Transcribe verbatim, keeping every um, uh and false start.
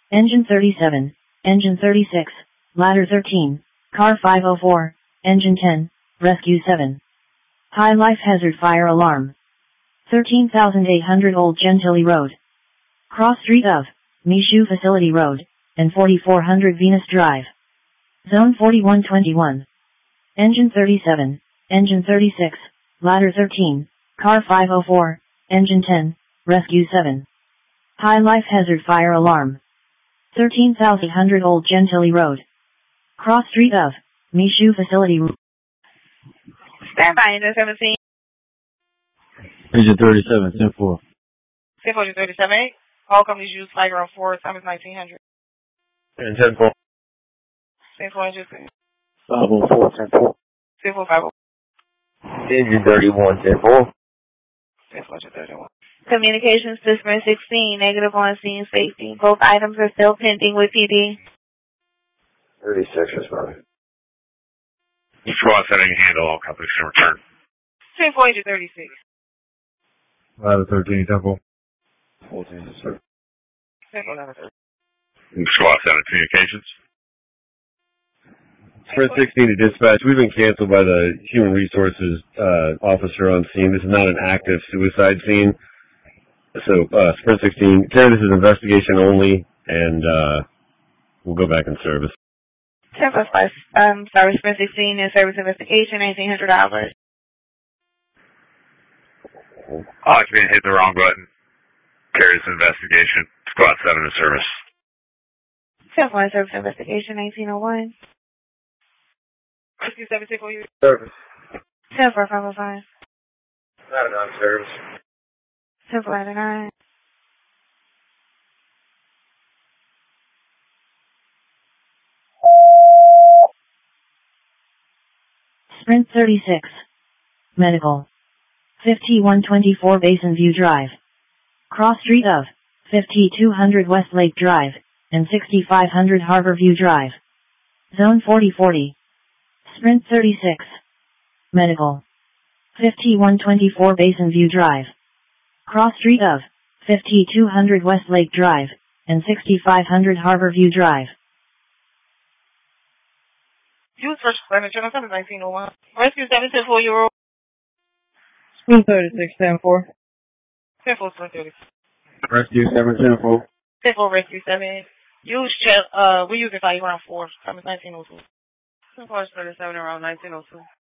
Engine thirty-seven, Engine thirty-six, Ladder thirteen, Car five oh four, Engine ten, Rescue seven. High life hazard fire alarm. thirteen thousand eight hundred Old Gentilly Road. Cross street of Michoud Facility Road, and forty-four hundred Venus Drive. Zone forty-one twenty-one. Engine thirty-seven, Engine thirty-six, Ladder thirteen, Car five oh four, Engine ten, Rescue seven. High life hazard fire alarm. thirteen thousand eight hundred Old Gentilly Road. Cross street of Michoud Facility Road. Stand by, Engine seventeen. Engine thirty-seven, ten four. ten four, thirty-seven eight. All companies use Tiger on four, time is nineteen hundred. And ten four. ten four, engine five oh four, ten four. ten four, five oh. Engine thirty-one, ten four. ten four, thirty-one. Communications to Sprint sixteen, negative on scene safety. Both items are still pending with P D. thirty-six, responding. Squad setting, handle all companies can return. ten four, engine thirty-six. Ladder thirteen, ten four. fourteen, sir. ten four, ladder thirteen. Squad setting, communications. Sprint sixteen to dispatch. We've been canceled by the human resources uh, officer on scene. This is not an active suicide scene. So, uh, Sprint sixteen, Terry, this is investigation only, and uh, we'll go back in service. ten plus five, um, sorry, Sprint sixteen in service investigation, eighteen hundred dollars. Occupant hit the wrong button. Carries investigation. Squad seven in service. ten four, service investigation, nineteen oh one. Rescue seven, ten four, Service. ten four, five oh five. Not an on-service. ten four, nine. Sprint thirty-six. Medical. fifty-one twenty-four Basin View Drive. Cross street of fifty-two hundred West Lake Drive, and sixty-five hundred Harbor View Drive. Zone forty forty. Sprint thirty-six. Medical. fifty-one twenty-four Basin View Drive. Cross street of fifty-two hundred West Lake Drive, and sixty-five hundred Harbor View Drive. Use first furniture, number nineteen oh one. Rescue seven, ten four, Euro. Sprint thirty-six, ten four. ten four, Sprint thirty-six. Rescue seven, ten four. ten four, Rescue seven. Use, uh, we use it around four, time is nineteen oh two. ten four, thirty-seven, around nineteen oh two.